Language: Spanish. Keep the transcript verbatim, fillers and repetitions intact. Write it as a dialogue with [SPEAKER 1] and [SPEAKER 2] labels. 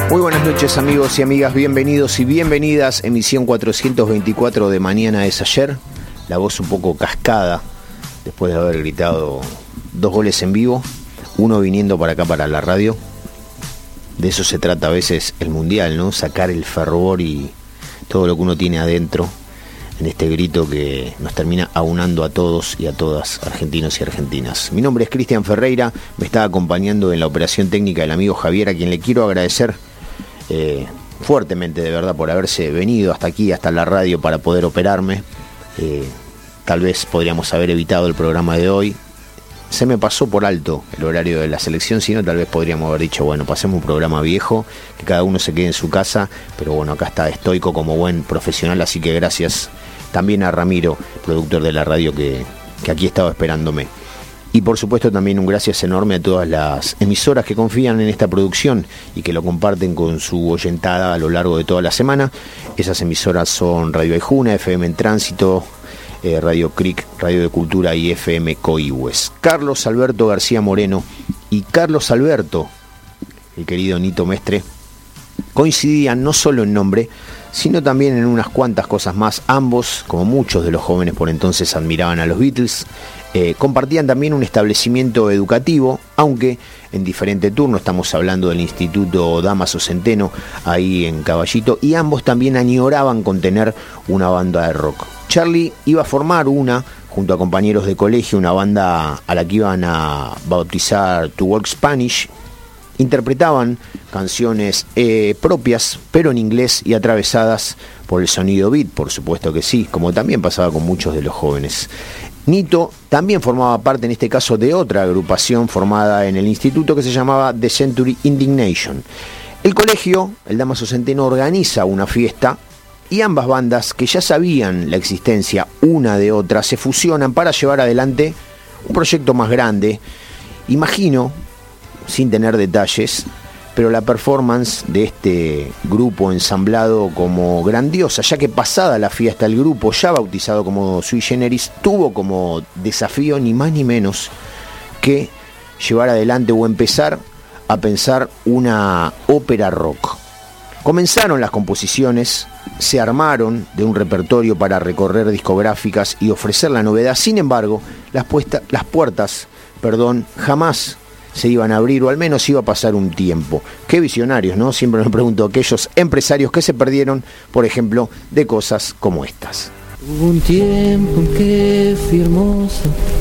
[SPEAKER 1] Muy buenas noches, amigos y amigas, bienvenidos y bienvenidas. Emisión cuatrocientos veinticuatro de Mañana es Ayer. La voz un poco cascada después de haber gritado dos goles en vivo, uno viniendo para acá, para la radio. De eso se trata a veces el mundial, ¿no? Sacar el fervor y todo lo que uno tiene adentro en este grito que nos termina aunando a todos y a todas, argentinos y argentinas. Mi nombre es Cristian Ferreira, me está acompañando en la operación técnica el amigo Javier, a quien le quiero agradecer eh, fuertemente, de verdad, por haberse venido hasta aquí, hasta la radio, para poder operarme. Eh, tal vez podríamos haber evitado el programa de hoy. Se me pasó por alto el horario de la selección, si no, tal vez podríamos haber dicho, bueno, pasemos un programa viejo, que cada uno se quede en su casa, pero bueno, acá está estoico como buen profesional, así que gracias también a Ramiro, productor de la radio, que, que aquí estaba esperándome. Y por supuesto también un gracias enorme a todas las emisoras que confían en esta producción y que lo comparten con su oyentada a lo largo de toda la semana. Esas emisoras son Radio Aijuna, F M en Tránsito, Eh, Radio Cric, Radio de Cultura y F M Coihues. Carlos Alberto García Moreno y Carlos Alberto, el querido Nito Mestre, coincidían no solo en nombre, sino también en unas cuantas cosas más. Ambos, como muchos de los jóvenes por entonces, admiraban a los Beatles. Eh, compartían también un establecimiento educativo, aunque en diferente turno. Estamos hablando del Instituto Dámaso Centeno, ahí en Caballito, y ambos también añoraban con tener una banda de rock. Charlie iba a formar una, junto a compañeros de colegio, una banda a la que iban a bautizar To Work Spanish. Interpretaban canciones eh, propias, pero en inglés y atravesadas por el sonido beat, por supuesto que sí, como también pasaba con muchos de los jóvenes. Nito también formaba parte, en este caso, de otra agrupación formada en el instituto que se llamaba The Century Indignation. El colegio, el Dámaso Centeno, organiza una fiesta y ambas bandas, que ya sabían la existencia una de otra, se fusionan para llevar adelante un proyecto más grande. Imagino, sin tener detalles, pero la performance de este grupo ensamblado como grandiosa, ya que pasada la fiesta el grupo, ya bautizado como Sui Generis, tuvo como desafío ni más ni menos que llevar adelante o empezar a pensar una ópera rock. Comenzaron las composiciones, se armaron de un repertorio para recorrer discográficas y ofrecer la novedad. Sin embargo, las, puesta, las puertas, perdón, jamás se iban a abrir, o al menos iba a pasar un tiempo. Qué visionarios, ¿no? Siempre me pregunto aquellos empresarios que se perdieron, por ejemplo, de cosas como estas.
[SPEAKER 2] Hubo un tiempo en que fui hermoso.